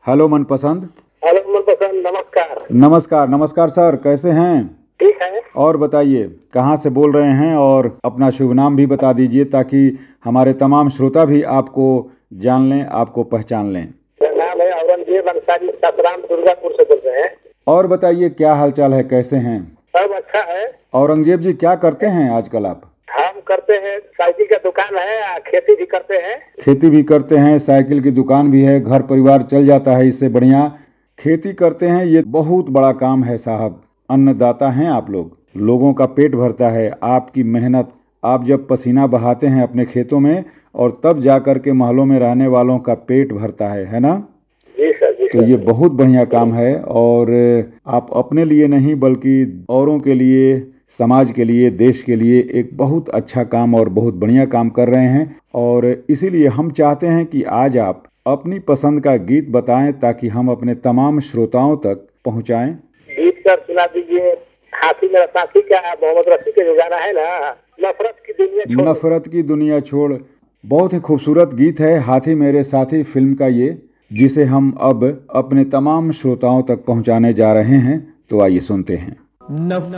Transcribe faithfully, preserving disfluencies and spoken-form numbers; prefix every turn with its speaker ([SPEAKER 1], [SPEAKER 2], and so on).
[SPEAKER 1] Hello मनपसंद।
[SPEAKER 2] Hello मनपसंद, नमस्कार।
[SPEAKER 1] नमस्कार नमस्कार सर, कैसे हैं?
[SPEAKER 2] ठीक है।
[SPEAKER 1] और बताइए कहाँ से बोल रहे हैं और अपना शुभ नाम भी बता दीजिए ताकि हमारे तमाम श्रोता भी आपको जान लें, आपको पहचान लें।
[SPEAKER 2] मेरा नाम है औरंगजेब अंसारी, सतराम दुर्गापुर से बोल रहे हैं।
[SPEAKER 1] और बताइए क्या हालचाल है, कैसे हैं?
[SPEAKER 2] सब अच्छा है।
[SPEAKER 1] औरंगजेब जी क्या करते हैं आजकल आप?
[SPEAKER 2] हम करते हैं, साइकिल का दुकान है, आ, खेती भी करते हैं।
[SPEAKER 1] खेती भी करते हैं, साइकिल की दुकान भी है, घर परिवार चल जाता है, इससे बढ़िया खेती करते हैं। ये बहुत बड़ा काम है साहब। अन्नदाता हैं आप लोग, लोगों का पेट भरता है आपकी मेहनत। आप जब पसीना बहाते हैं अपने खेतों में और तब जा कर के महलों में रहने वालों का पेट भरता है है ना?
[SPEAKER 2] जी सर, जी
[SPEAKER 1] तो
[SPEAKER 2] सर।
[SPEAKER 1] ये बहुत बढ़िया काम है और आप अपने लिए नहीं बल्कि औरों के लिए, समाज के लिए, देश के लिए एक बहुत अच्छा काम और बहुत बढ़िया काम कर रहे हैं। और इसीलिए हम चाहते हैं कि आज आप अपनी पसंद का गीत बताएं ताकि हम अपने तमाम श्रोताओं तक पहुंचाएं।
[SPEAKER 2] गीत सर सुना दीजिए। हाथी मेरा साथी का मोहम्मद रफी का जो गाना है ना, नफरत की दुनिया छोड़।
[SPEAKER 1] नफरत की दुनिया छोड़, बहुत ही खूबसूरत गीत है हाथी मेरे साथी फिल्म का ये, जिसे हम अब अपने तमाम श्रोताओं तक पहुंचाने जा रहे हैं। तो आइए सुनते हैं।